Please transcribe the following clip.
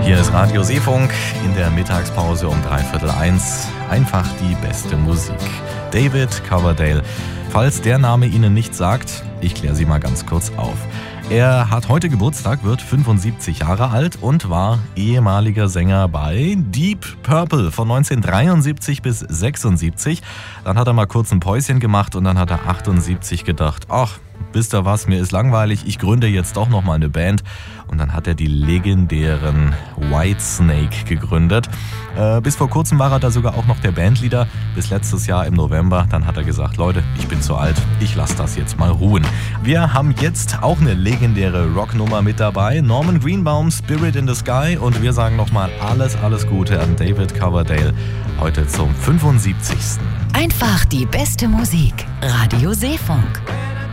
Hier ist Radio Seefunk in der Mittagspause um 1:15. Einfach die beste Musik. David Coverdale. Falls der Name Ihnen nichts sagt, ich kläre Sie mal ganz kurz auf. Er hat heute Geburtstag, wird 75 Jahre alt und war ehemaliger Sänger bei Deep Purple von 1973 bis 76. Dann hat er mal kurz ein Päuschen gemacht und dann hat er 78 gedacht, ach, wisst ihr was, mir ist langweilig, ich gründe jetzt doch noch mal eine Band. Und dann hat er die legendären Whitesnake gegründet. Bis vor kurzem war er da sogar auch noch der Bandleader. Bis letztes Jahr im November. Dann hat er gesagt, Leute, ich bin zu alt, ich lasse das jetzt mal ruhen. Wir haben jetzt auch eine legendäre Rocknummer mit dabei. Norman Greenbaum, Spirit in the Sky. Und wir sagen nochmal alles Gute an David Coverdale. Heute zum 75. Einfach die beste Musik. Radio Seefunk.